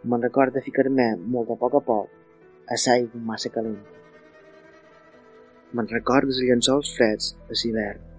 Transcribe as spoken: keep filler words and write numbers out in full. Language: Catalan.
Me'n recordo ficar-me molt a poc a poc a l'aigua massa calenta. Me'n recordo els llençols freds de l'hivern